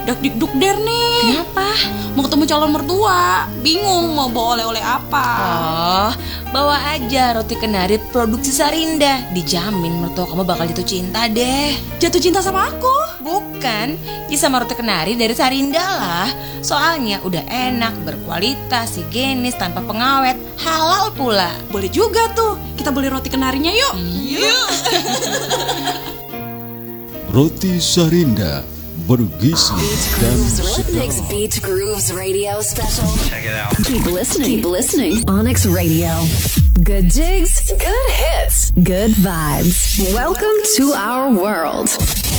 Dak-dik-duk der nih. Kenapa? Mau ketemu calon mertua. Bingung mau bawa oleh-oleh apa. Oh, bawa aja roti kenari produksi Sarinda. Dijamin mertua kamu bakal jatuh cinta deh. Jatuh cinta sama aku? Bukan, ya sama roti kenari dari Sarinda lah. Soalnya udah enak, berkualitas, higienis, tanpa pengawet, halal pula. Boleh juga tuh. Kita beli roti kenarinya yuk. Yuk. Roti Sarinda bergizi dan Onyx segar. Beat Grooves Radio Special. Check it out. Keep listening. Onyx Radio. Good jigs, good hits, good vibes. Welcome to our world.